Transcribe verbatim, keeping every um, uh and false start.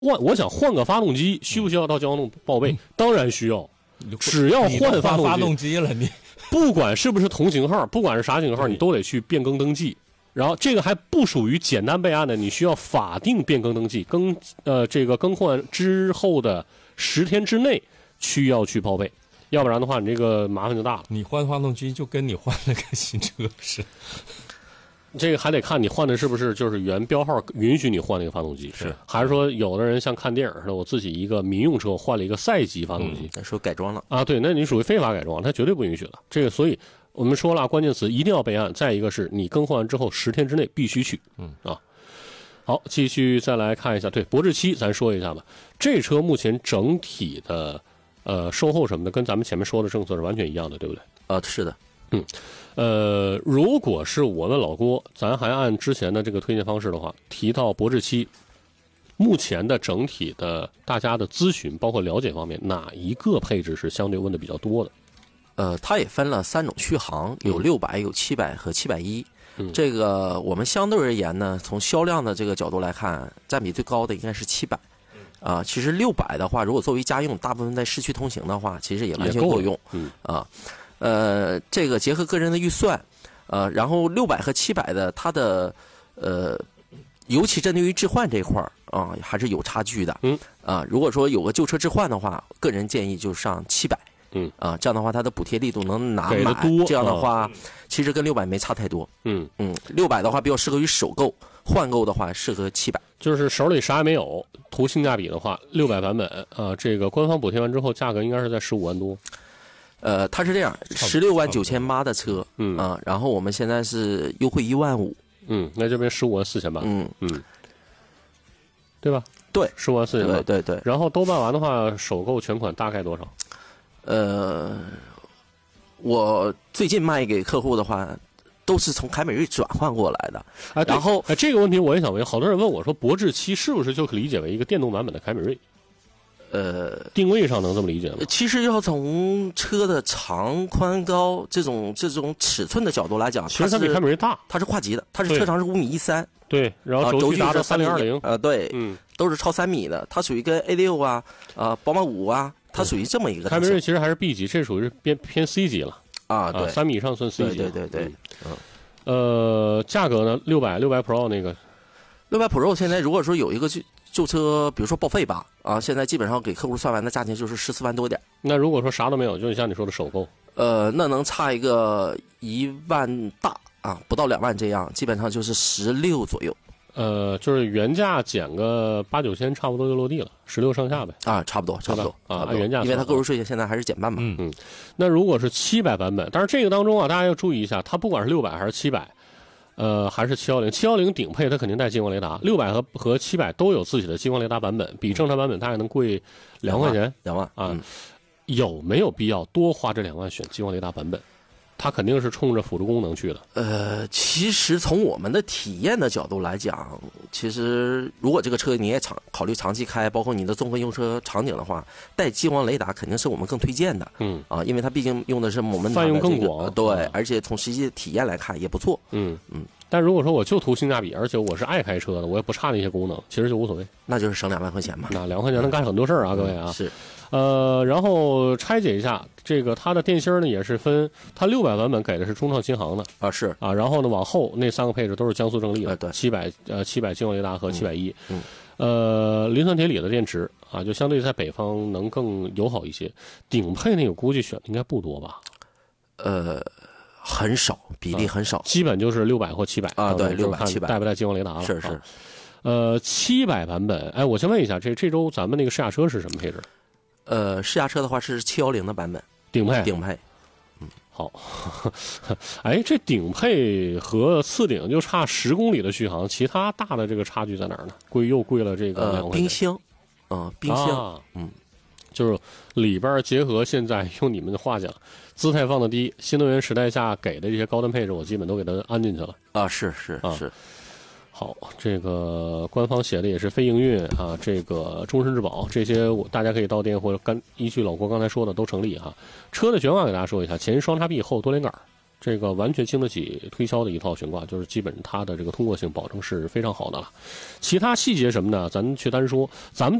换我想换个发动机，需不需要到交通报备？嗯、当然需要，只要换发动机， 发动机了你， 不管是不是同型号，不管是啥型号，你都得去变更登记。然后这个还不属于简单备案的，你需要法定变更登记，更呃这个更换之后的十天之内需要去报备，要不然的话你这个麻烦就大了。 你换发动机就跟你换了个新车似的。 这个还得看你换的是不是就是原标号允许你换那个发动机， 是还是说有的人像看电影似的，我自己一个民用车换了一个赛级发动机， 那、嗯、说改装了啊？对，那你属于非法改装，它绝对不允许的。这个，所以我们说了，关键词一定要备案。再一个是你更换完之后十天之内必须去， 嗯啊。好，继续再来看一下，对，博智七咱说一下吧。这车目前整体的呃售后什么的，跟咱们前面说的政策是完全一样的，对不对？ 呃，是的。 嗯，呃，如果是我问老郭，咱还按之前的这个推荐方式的话，提到博智七，目前的整体的大家的咨询包括了解方面，哪一个配置是相对问的比较多的？ 呃，它也分了三种续航，有六百、有七百和七百一。 嗯， 这个我们相对而言呢，从销量的这个角度来看，占比最高的应该是七百。啊、呃，其实六百的话，如果作为家用，大部分在市区通行的话，其实也完全够用。 嗯啊。呃，这个结合个人的预算，呃，然后六百和七百的，它的呃，尤其针对于置换这块儿啊，还是有差距的。 嗯啊，如果说有个旧车置换的话，个人建议就上七百。 嗯啊，这样的话，它的补贴力度能拿满。这样的话，嗯、其实跟六百没差太多。 嗯嗯，六百的话比较适合于首购，换购的话适合七百。 就是手里啥也没有，图性价比的话，六百版本啊，这个官方补贴完之后，价格应该是在十五万多。 呃，它是这样，十六万九千八的车，嗯啊，然后我们现在是优惠一万五， 嗯，那这边十五万四千八， 嗯嗯，对吧？ 对， 十五万四千八， 对对对。 然后都办完的话，首购全款大概多少？ 呃，我最近卖给客户的话，都是从凯美瑞转换过来的。 哎， 然后哎，这个问题我也想问，好多人问我说，博智七是不是就可理解为一个电动版本的凯美瑞？ 呃， 定位上能这么理解吗？ 其实要从车的长、宽、高这种这种尺寸的角度来讲， 其实它比凯美瑞大， 它是跨级的，它是车长是五米一三， 对，然后轴距达到三零二零， 呃，对， 嗯， 都是超三米的，它属于跟 A 六啊，啊，宝马五啊，它属于这么一个。 凯美瑞其实还是 B 级，这属于是偏偏 C 级了啊，对， 三米以上算 C 级， 对对对对， 嗯，呃，价格呢，六百六百 Pro 那个， 六百 Pro 现在如果说有一个就。旧车，比如说报废吧，啊，现在基本上给客户算完的价钱就是十四万多点。 那如果说啥都没有，就像你说的首购， 呃，那能差一个一万大啊，不到两万这样，基本上就是十六左右。 呃，就是原价减个八九千，差不多就落地了，十六上下呗。 啊，差不多，差不多啊，按原价， 因为它购入税现在还是减半嘛。 嗯嗯。那如果是七百版本，但是这个当中啊，大家要注意一下，它不管是六百还是七百。呃，还是七幺零，七幺零顶配它肯定带激光雷达，六百和和七百都有自己的激光雷达版本，比正常版本大概能贵两块钱， 两万啊、 嗯， 有没有必要多花这两万选激光雷达版本？它肯定是冲着辅助功能去的。 呃，其实从我们的体验的角度来讲，其实如果这个车你也长考虑长期开，包括你的综合用车场景的话，带激光雷达肯定是我们更推荐的。 嗯啊，因为它毕竟用的是我们、这个、 泛用更广， 呃、对，而且从实际体验来看也不错。 嗯嗯。 但如果说我就图性价比，而且我是爱开车的，我也不差那些功能，其实就无所谓。 那就是省两万块钱嘛。 那两万块钱能干很多事儿啊， 嗯、 各位啊。 是。 呃，然后拆解一下这个它的电芯呢，也是分它六百版本给的是中创新航的啊，是啊，然后呢往后那三个配置都是江苏正力的， 呃、对， 七百呃七百激光雷达和七百一， 嗯， 呃磷酸铁锂的电池啊，就相对在北方能更友好一些。顶配那个估计选的应该不多吧？ 呃，很少，比例很少， 啊、基本就是六百或七百啊，对，六百七百带不带激光雷达了？ 是是。 啊呃，七百版本，哎，我先问一下，这这周咱们那个试驾车是什么配置？ 呃，试驾车的话是七幺零的版本， 顶配， 顶配， 嗯，好，哎，这顶配和次顶就差十公里的续航，其他大的这个差距在哪儿呢？贵又贵了这个两呃，冰箱，啊、呃，冰箱， 啊、 嗯， 就是里边结合现在用你们的话讲，姿态放的低，新能源时代下给的这些高端配置，我基本都给它安进去了啊，是是啊是。 好，这个官方写的也是飞营运啊，这个终身质保这些，我大家可以到店或者干依据老郭刚才说的都成立哈。车的悬挂给大家说一下，前双叉臂，后多连杆， 这个完全经得起推销的一套悬挂，就是基本它的这个通过性保证是非常好的了。其他细节什么呢？咱却单说，咱们。